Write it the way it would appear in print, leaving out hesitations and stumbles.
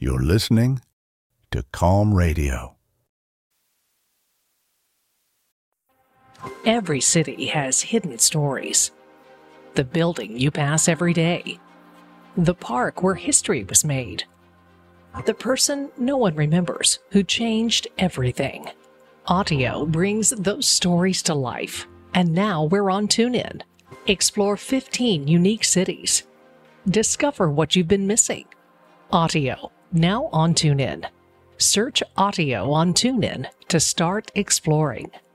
You're listening to Calm Radio. Every city has hidden stories. The building you pass every day. The park where history was made. The person no one remembers who changed everything. Audio brings those stories to life. And now we're on TuneIn. Explore 15 unique cities. Discover what you've been missing. Audio, now on TuneIn. Search Audio on TuneIn to start exploring.